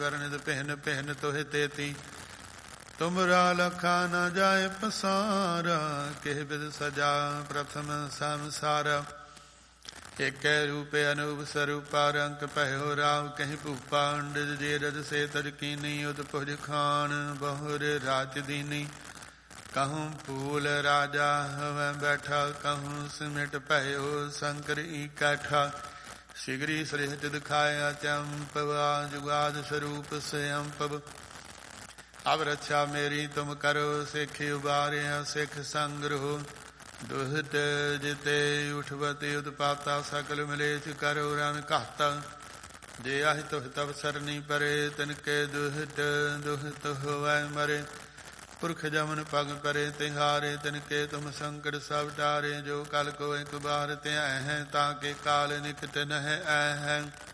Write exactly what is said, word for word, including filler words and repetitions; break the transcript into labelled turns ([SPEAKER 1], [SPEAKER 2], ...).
[SPEAKER 1] ਨਿਦ ਪਹਿਨ ਪਹਿਨ ਤੋਹਿ ਤੇਤੀ ਤੁਮਰਾ ਲਖਾ ਨ ਜਾਏ ਪਸਾਰਾ ਕਿਹ ਬਿਦ ਸਜਾ ਪ੍ਰਥਮ ਸੰਸਾਰਾ ਏਕੈ ਰੂਪੇ ਅਨੂਪ ਸਰੂਪਾ ਰੰਕ ਪਹਿਓ ਰਾਵ ਕਹੀਂ ਭੂਪਾ ਅੰਡਜ ਜੇ ਰਜ ਸੇ ਤਜ ਕੀਨੀ ਉਦ ਭੁਜ ਖਾਨ ਬਹੁਰ ਰਾਜ ਦੀਨੀ ਕਹੂੰ ਫੂਲ ਰਾਜਾ ਹਵੈ ਬੈਠਾ ਕਹੂੰ ਸਿਮਟ ਭਇਓ ਸ਼ੰਕਰ ਇਕੱਠਾ ਸ਼ਿਗਰੀ ਸ੍ਰਿਸ਼ਟ ਦਿਖਾਇਆ ਚੰਪਵਾ ਜੁਗਾਦ ਸਰੂਪ ਸਿਅੰਪਵ ਅਬ ਰੱਛਾ ਮੇਰੀ ਤੁਮ ਕਰੋ ਸਿੱਖ ਉਬਾਰਿਆ ਸਿੱਖ ਸੰਗ੍ਰਹ ਦੁਹਤ ਜਿਤੇ ਉਠਵਤੇ ਉਤਪਾਤਾ ਸਕਲ ਮਲੇਛ ਕਰੋ ਰਨ ਘਾਤਾ ਜੇ ਆਹਿ ਤੁਹ ਤਵ ਸਰਨੀ ਪਰੇ ਤਿਨਕੇ ਦੁਹਤ ਦੁਹਤ ਹੋਵੈ ਮਰੇ ਪੁਰਖ ਜਮਨ ਪਗ ਪਰੇ ਤਿਹਾਰੇ ਤਿਨਕੇ ਤੁਮ ਸੰਕਟ ਸਭ ਟਾਰੇ ਜੋ ਕਲ ਕੋ ਇੱਕ ਬਾਰ ਧਿਆਇ ਹੈ ਤਾਂ ਕੇ ਕਾਲ ਨਿਕਟ ਨਹਿ ਐ ਹੈ